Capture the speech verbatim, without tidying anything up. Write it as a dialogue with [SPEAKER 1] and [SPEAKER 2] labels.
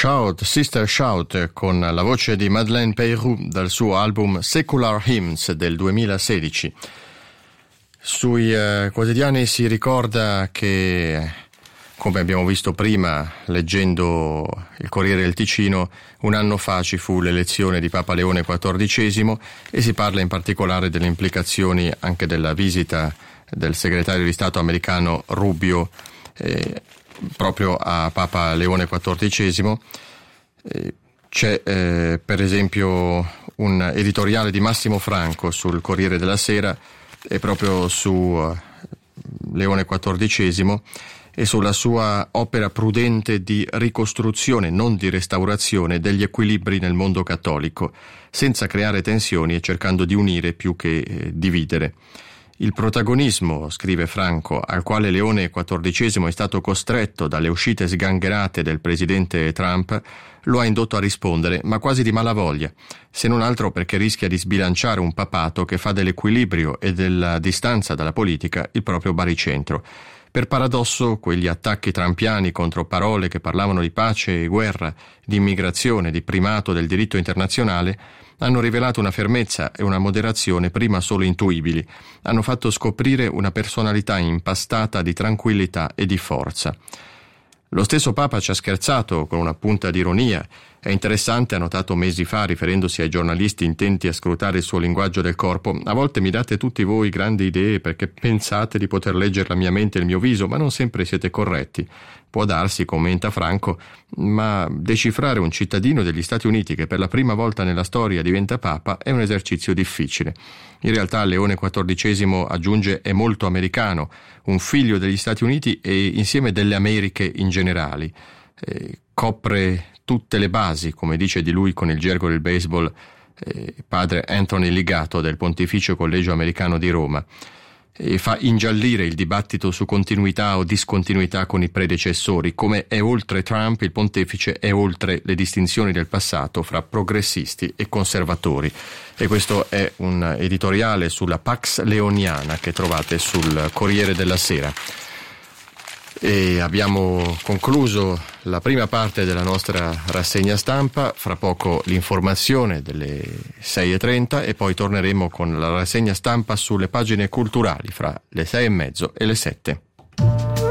[SPEAKER 1] Shout, Sister Shout, con la voce di Madeleine Peyroux dal suo album Secular Hymns del duemilasedici. Sui eh, quotidiani si ricorda che, come abbiamo visto prima leggendo il Corriere del Ticino, un anno fa ci fu l'elezione di Papa Leone quattordicesimo e si parla in particolare delle implicazioni anche della visita del segretario di Stato americano Rubio eh, proprio a Papa Leone quattordicesimo. Eh, c'è eh, per esempio un editoriale di Massimo Franco sul Corriere della Sera e proprio su uh, Leone quattordicesimo e sulla sua opera prudente di ricostruzione, non di restaurazione, degli equilibri nel mondo cattolico, senza creare tensioni e cercando di unire più che eh, dividere. Il protagonismo, scrive Franco, al quale Leone quattordicesimo è stato costretto dalle uscite sgangherate del presidente Trump, lo ha indotto a rispondere, ma quasi di malavoglia, se non altro perché rischia di sbilanciare un papato che fa dell'equilibrio e della distanza dalla politica il proprio baricentro. Per paradosso, quegli attacchi trampiani contro parole che parlavano di pace e guerra, di immigrazione, di primato del diritto internazionale, hanno rivelato una fermezza e una moderazione prima solo intuibili, hanno fatto scoprire una personalità impastata di tranquillità e di forza. Lo stesso Papa ci ha scherzato con una punta di ironia. È interessante, ha notato mesi fa, riferendosi ai giornalisti intenti a scrutare il suo linguaggio del corpo: a volte mi date tutti voi grandi idee perché pensate di poter leggere la mia mente e il mio viso, ma non sempre siete corretti. Può darsi, commenta Franco, ma decifrare un cittadino degli Stati Uniti che per la prima volta nella storia diventa Papa è un esercizio difficile. In realtà Leone quattordicesimo, aggiunge, è molto americano, un figlio degli Stati Uniti e insieme delle Americhe in generale. Eh, copre tutte le basi, come dice di lui con il gergo del baseball eh, padre Anthony Ligato del Pontificio Collegio Americano di Roma, e fa ingiallire il dibattito su continuità o discontinuità con i predecessori. Come è oltre Trump, il pontefice è oltre le distinzioni del passato fra progressisti e conservatori. E questo è un editoriale sulla Pax Leoniana che trovate sul Corriere della Sera. E abbiamo concluso la prima parte della nostra rassegna stampa, fra poco l'informazione delle sei e trenta e poi torneremo con la rassegna stampa sulle pagine culturali fra le sei e mezzo e le sette.